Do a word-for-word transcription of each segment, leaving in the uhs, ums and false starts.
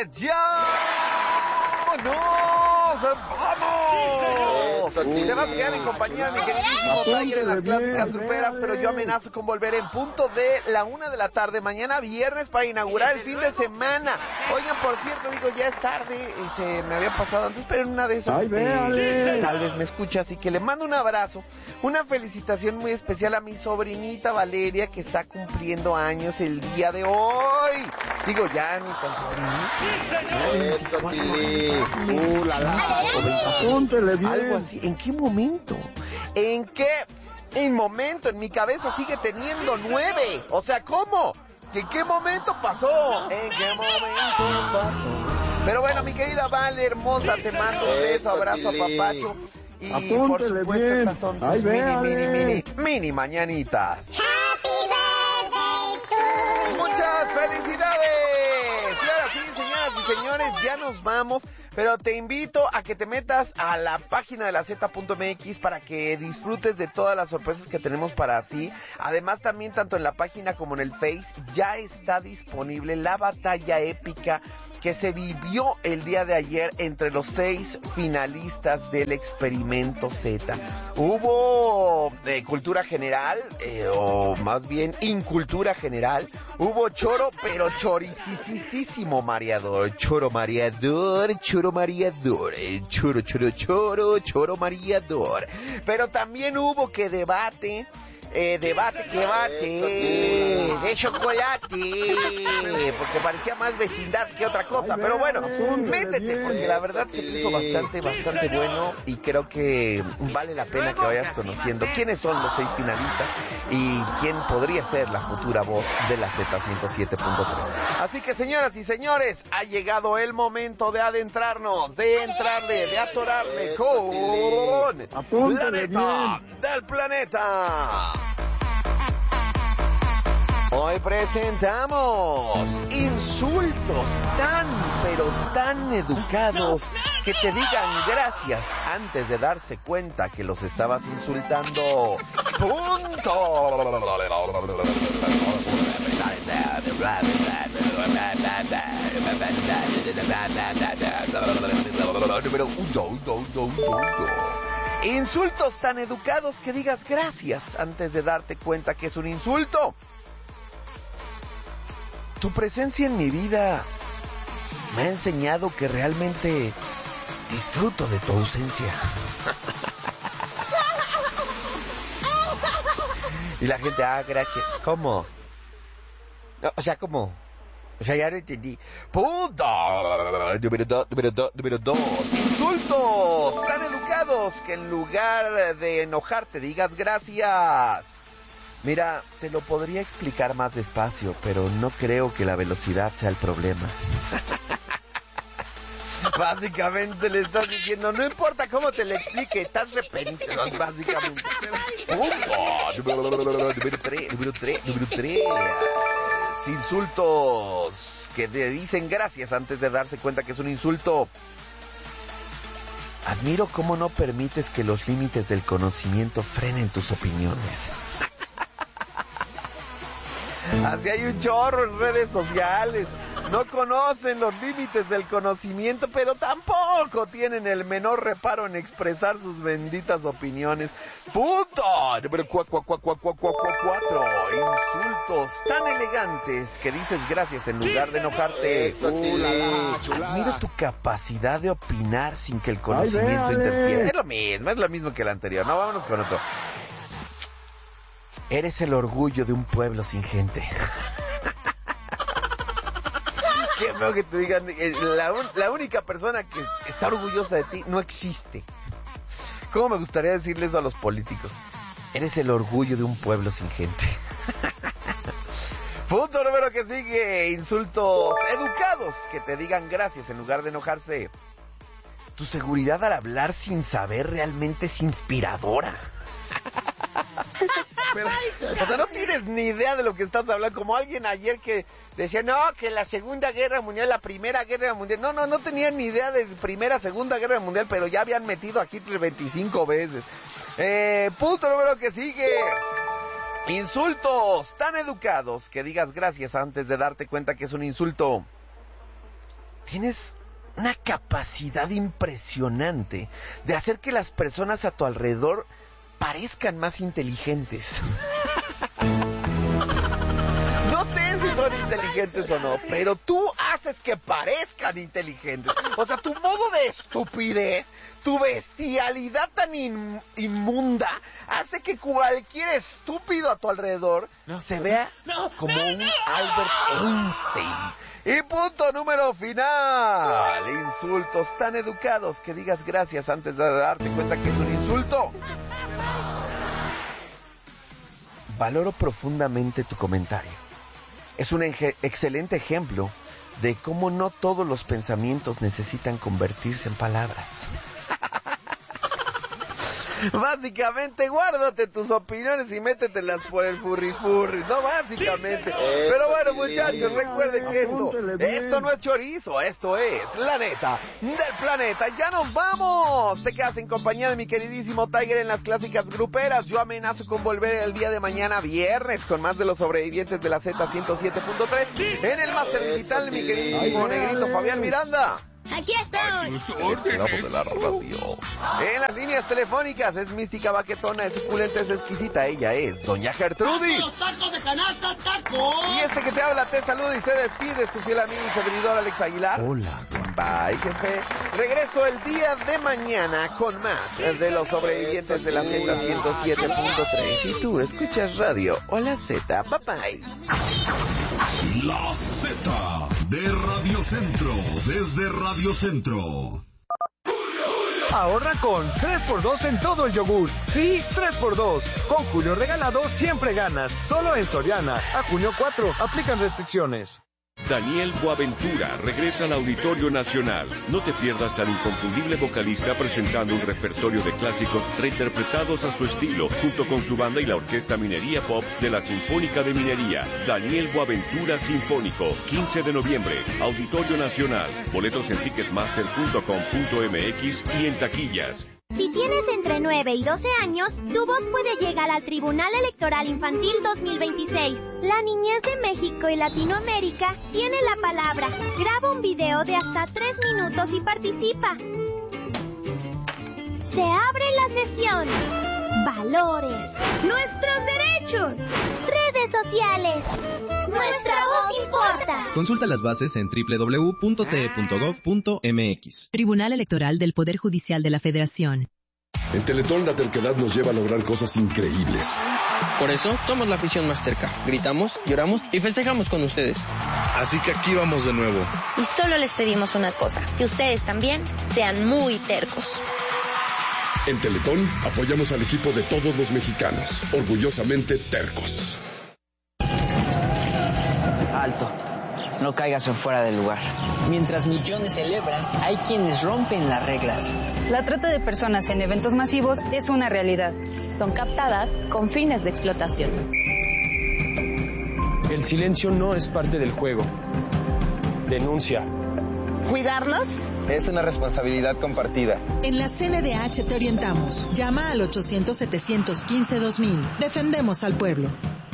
señores, ya nos vamos. Te vas a quedar en compañía de mi queridísimo Tiger en las clásicas gruperas, pero yo amenazo con volver en punto de la una de la tarde mañana viernes para inaugurar el fin de semana. Oigan, por cierto, digo, ya es tarde y se me había pasado antes, pero en una de esas eh, tal vez me escucha, así que le mando un abrazo, una felicitación muy especial a mi sobrinita Valeria, que está cumpliendo años el día de hoy. Digo, ya ni tan sobrinita. Uh, la, la, Apúntele bien. Algo así. ¿En qué momento? ¿En qué en momento? En mi cabeza sigue teniendo nueve. O sea, ¿cómo? ¿En qué momento pasó? ¿En qué momento pasó? Pero bueno, mi querida Vale, hermosa, te mando un beso, abrazo a papacho. Y Apúntele por supuesto, bien. estas son tus Ay, mini, véale. mini, mini, mini mañanitas. ¡Muchas felicidades! Y ahora sí, señoras y señores, ya nos vamos, pero te invito a que te metas a la página de la Z punto M X para que disfrutes de todas las sorpresas que tenemos para ti. Además, también tanto en la página como en el Face ya está disponible la batalla épica que se vivió el día de ayer entre los seis finalistas del Experimento Z. Hubo eh, cultura general, eh, o más bien incultura general. Hubo choro, pero choricisísimo mareador. Choro mareador, choro mareador. Eh, choro, choro, choro, choro mareador. Pero también hubo que debate. Eh, debate, que bate, de chocolate, porque parecía más vecindad que otra cosa, pero bueno, métete, porque la verdad se puso bastante, bastante bueno, y creo que vale la pena que vayas conociendo quiénes son los seis finalistas y quién podría ser la futura voz de la Z ciento siete punto tres. Así que, señoras y señores, ha llegado el momento de adentrarnos, de entrarle, de atorarle con la neta del planeta. Hoy presentamos insultos tan, pero tan educados que te digan gracias antes de darse cuenta que los estabas insultando. ¡Punto! Número uno. Insultos tan educados que digas gracias antes de darte cuenta que es un insulto. Tu presencia en mi vida me ha enseñado que realmente disfruto de tu ausencia. Y la gente, ah, gracias. ¿Cómo? No, o sea, ¿cómo? O sea, ya no entendí. Punto. Número dos, número dos, número dos. Insultos tan educados que en lugar de enojarte digas gracias. Mira, te lo podría explicar más despacio, pero no creo que la velocidad sea el problema. Básicamente le estás diciendo, no importa cómo te lo explique, estás repentiendo, básicamente. Punto. Número tres, número tres, número tres. Insultos que te dicen gracias antes de darse cuenta que es un insulto. Admiro cómo no permites que los límites del conocimiento frenen tus opiniones. Así hay un chorro en redes sociales. No conocen los límites del conocimiento, pero tampoco tienen el menor reparo en expresar sus benditas opiniones. ¡Punto! Número cuatro. Insultos tan elegantes que dices gracias en lugar de enojarte. Uh, la, la, Admiro tu capacidad de opinar sin que el conocimiento Ay, interfiera. Es lo mismo, es lo mismo que el anterior. No, vámonos con otro. Eres el orgullo de un pueblo sin gente. Qué feo que te digan, la, un, la única persona que está orgullosa de ti no existe. ¿Cómo me gustaría decirle eso a los políticos? Eres el orgullo de un pueblo sin gente. Punto número que sigue. Insultos educados que te digan gracias en lugar de enojarse. Tu seguridad al hablar sin saber realmente es inspiradora. Pero, o sea, no tienes ni idea de lo que estás hablando. Como alguien ayer que decía, no, que la Segunda Guerra Mundial, la Primera Guerra Mundial. No, no, no tenían ni idea de Primera, Segunda Guerra Mundial, pero ya habían metido a Hitler veinticinco veces. Eh, punto número que sigue. Insultos tan educados que digas gracias antes de darte cuenta que es un insulto. tienes una capacidad impresionante de hacer que las personas a tu alrededor parezcan más inteligentes. No sé si son inteligentes o no, pero tú haces que parezcan inteligentes. O sea, tu modo de estupidez, tu bestialidad tan in, inmunda, hace que cualquier estúpido a tu alrededor no, se vea no, como no, un no. Albert Einstein. Y punto número final. Insultos tan educados que digas gracias antes de darte cuenta que es un insulto. Valoro profundamente tu comentario. Es un enge- excelente ejemplo de cómo no todos los pensamientos necesitan convertirse en palabras. Básicamente, guárdate tus opiniones y métetelas por el furris furris, no básicamente. Pero bueno, muchachos, recuerden que esto, esto no es chorizo, esto es la neta del planeta. ¡Ya nos vamos! Te quedas en compañía de mi queridísimo Tiger en las clásicas gruperas. Yo amenazo con volver el día de mañana viernes con más de los sobrevivientes de la Z ciento siete punto tres en el máster digital de mi queridísimo negrito Fabián Miranda. Aquí estoy. De la radio. En las líneas telefónicas es mística, baquetona, es suculenta, es exquisita. Ella es Doña Gertrudis. ¡Tacos, tacos de canasta, tacos! Y este que te habla te saluda y se despide. Es tu fiel amigo y servidor Alex Aguilar. Hola. Bye, jefe. Regreso el día de mañana con más de los sobrevivientes de la Z ciento siete punto tres. Y tú escuchas radio. Hola Z. Bye bye. La Z de Radio Centro, desde Radio Centro. Ahorra con tres por dos en todo el yogur. Sí, tres por dos. Con Julio Regalado siempre ganas. Solo en Soriana. A junio cuatro. Aplican restricciones. Daniel Boaventura regresa al Auditorio Nacional. No te pierdas al inconfundible vocalista presentando un repertorio de clásicos reinterpretados a su estilo, junto con su banda y la Orquesta Minería Pops de la Sinfónica de Minería. Daniel Boaventura Sinfónico, quince de noviembre, Auditorio Nacional. Boletos en ticketmaster punto com punto m x y en taquillas. Si tienes entre nueve y doce años, tu voz puede llegar al Tribunal Electoral Infantil dos mil veintiséis. La niñez de México y Latinoamérica tiene la palabra. Graba un video de hasta tres minutos y participa. Se abre la sesión. Valores. Nuestros derechos. Redes sociales. Nuestra voz importa. Consulta las bases en doble u doble u doble u punto t e punto gov punto m x. Tribunal Electoral del Poder Judicial de la Federación. En Teletón la terquedad nos lleva a lograr cosas increíbles. Por eso somos la afición más terca. Gritamos, lloramos y festejamos con ustedes. Así que aquí vamos de nuevo. Y solo les pedimos una cosa, que ustedes también sean muy tercos. En Teletón apoyamos al equipo de todos los mexicanos, orgullosamente tercos. Alto, no caigas en fuera del lugar. Mientras millones celebran, hay quienes rompen las reglas. La trata de personas en eventos masivos es una realidad. Son captadas con fines de explotación. El silencio no es parte del juego. Denuncia. ¿Cuidarnos? Es una responsabilidad compartida. En la C N D H te orientamos. Llama al ochocientos, setecientos quince, dos mil. Defendemos al pueblo.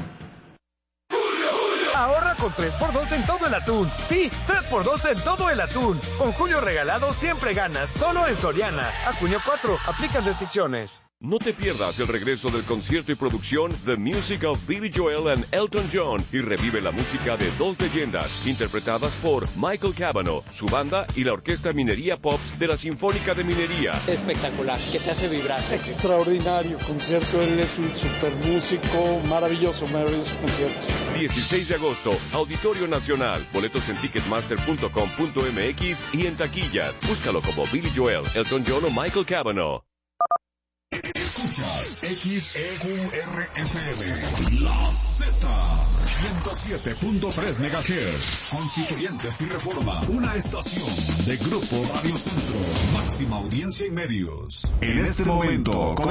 Ahorra con tres por dos en todo el atún. Sí, tres por dos en todo el atún. Con Julio Regalado siempre ganas. Solo en Soriana. A junio cuatro. Aplican restricciones. No te pierdas el regreso del concierto y producción The Music of Billy Joel and Elton John y revive la música de dos leyendas interpretadas por Michael Cavanaugh, su banda y la Orquesta Minería Pops de la Sinfónica de Minería. Espectacular, que te hace vibrar. Extraordinario concierto, él es un super músico, maravilloso, maravilloso concierto. dieciséis de agosto, Auditorio Nacional. Boletos en ticketmaster punto com punto m x y en taquillas. Búscalo como Billy Joel, Elton John o Michael Cavanaugh. Escuchas X E Q R F M, La Z, ciento siete punto tres megahertz, Constituyentes y Reforma, una estación de Grupo Radio Centro, máxima audiencia y medios. En este momento,